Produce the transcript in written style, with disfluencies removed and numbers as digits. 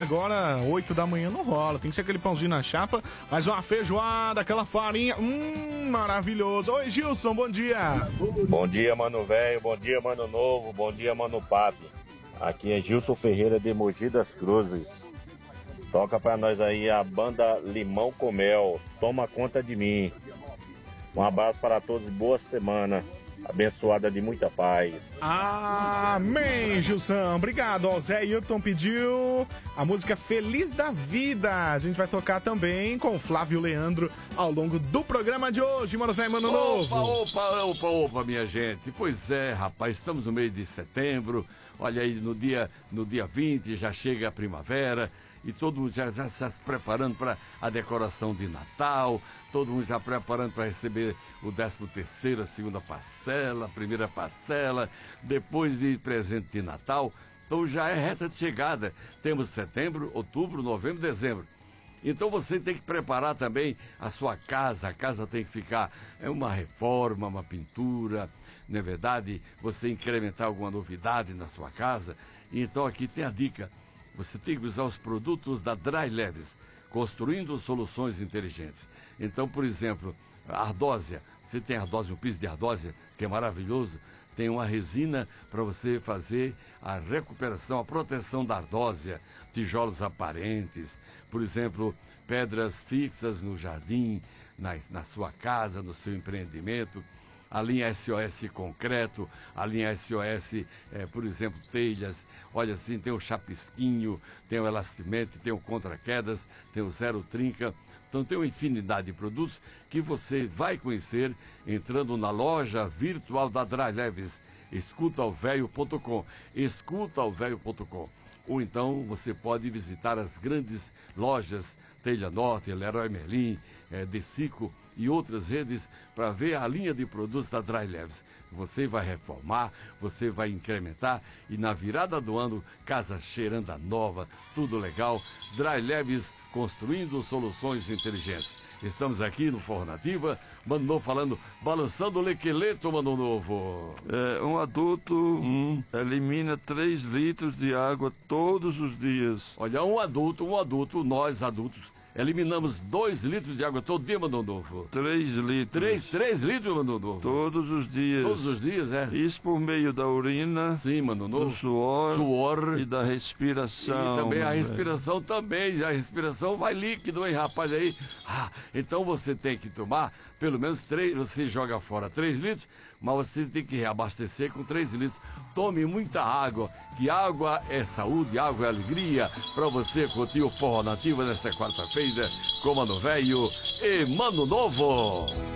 agora, 8 da manhã, não rola. Tem que ser aquele pãozinho na chapa, mas uma feijoada, aquela farinha, maravilhoso. Oi, Gilson, bom dia. Bom dia, mano velho, bom dia, mano novo, bom dia, mano papi. Aqui é Gilson Ferreira de Mogi das Cruzes. Toca pra nós aí a banda Limão com Mel, toma conta de mim. Um abraço para todos, boa semana, abençoada de muita paz. Amém, Gilson. Obrigado. Ó, o Zé Hilton pediu a música Feliz da Vida. A gente vai tocar também com o Flávio Leandro ao longo do programa de hoje, mano velho, mano novo. Opa, minha gente. Pois é, rapaz, estamos no mês de setembro. Olha aí, no dia 20 já chega a primavera. E todo mundo já se preparando para a decoração de Natal, todo mundo já preparando para receber o 13º, a segunda parcela, a primeira parcela, depois de presente de Natal. Então já é reta de chegada. Temos setembro, outubro, novembro, dezembro. Então você tem que preparar também a sua casa. A casa tem que ficar uma reforma, uma pintura, não é verdade? Você incrementar alguma novidade na sua casa. Então aqui tem a dica. Você tem que usar os produtos da Dry Leves, construindo soluções inteligentes. Então, por exemplo, a ardósia. Você tem ardósia, um piso de ardósia, que é maravilhoso. Tem uma resina para você fazer a recuperação, a proteção da ardósia, tijolos aparentes, por exemplo, pedras fixas no jardim, na sua casa, no seu empreendimento. A linha SOS concreto, a linha SOS, por exemplo, telhas. Olha assim, tem o chapisquinho, tem o elastimete, tem o contra-quedas, tem o zero trinca. Então tem uma infinidade de produtos que você vai conhecer entrando na loja virtual da Dry Leves, escutaovelho.com, escutaovelho.com. Ou então você pode visitar as grandes lojas Telha Norte, Leroy Merlin, Decico e outras redes para ver a linha de produtos da Dry Leves. Você vai reformar, você vai incrementar e na virada do ano, casa cheirando a nova, tudo legal. Dry Leves, construindo soluções inteligentes. Estamos aqui no Forró Nativa, Mano Novo falando, balançando o lequeleto, Mano Novo. Um adulto elimina 3 litros de água todos os dias. Olha, um adulto, nós adultos, eliminamos 2 litros de água todo dia, Mano Novo. 3 litros. 3 litros, Mano Novo. Todos os dias. Todos os dias, é. Isso por meio da urina. Sim, Mano Novo. Do suor. E da respiração. E também a respiração também. A respiração vai líquido, hein, rapaz, aí. Então você tem que tomar pelo menos 3, você joga fora 3 litros, mas você tem que reabastecer com 3 litros. Tome muita água, que água é saúde, água é alegria, para você curtir o Forró Nativa nesta quarta-feira com Mano Velho e Mano Novo.